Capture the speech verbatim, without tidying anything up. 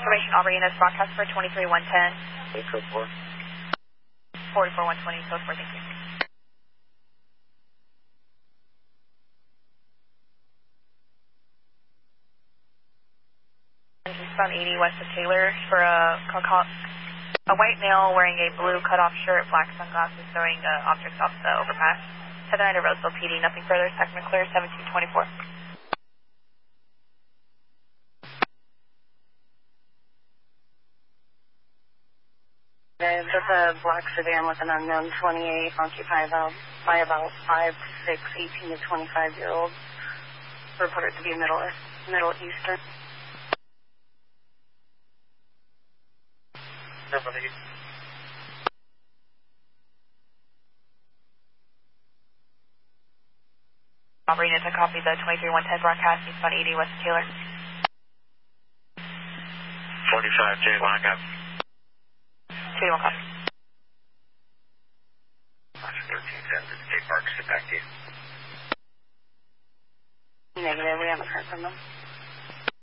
information, Aubrey, and broadcast for twenty-three one ten. Okay, code four. forty-four one twenty, code four, thank you. Eastbound eighty west of Taylor for a, a white male wearing a blue cutoff shirt, black sunglasses, throwing uh, objects off the overpass. Heather Ida Roseville P D, nothing further, second and clear, seventeen twenty-four. There's just a black sedan with an unknown twenty-eight occupied by about five, six, eighteen to twenty-five year olds. Reported to be Middle, Middle Eastern. Nobody. Aubrey, to copy the twenty-three one ten broadcast, eastbound eighty west of Taylor. forty-five J, line up. two one copy. thirteen ten, J Parks, get back to you. Negative, we haven't heard from them.